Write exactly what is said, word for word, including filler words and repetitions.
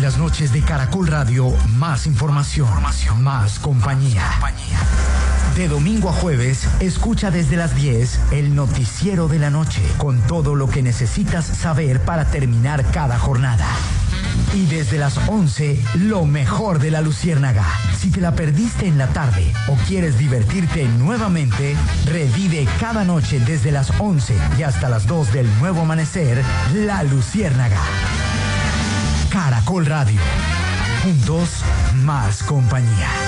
las noches de Caracol Radio, más información, información más compañía. Más compañía. De domingo a jueves, escucha desde las diez el noticiero de la noche, con todo lo que necesitas saber para terminar cada jornada. Y desde las once, lo mejor de la Luciérnaga. Si te la perdiste en la tarde o quieres divertirte nuevamente, revive cada noche desde las once y hasta las dos del nuevo amanecer, La Luciérnaga. Caracol Radio. Juntos, más compañía.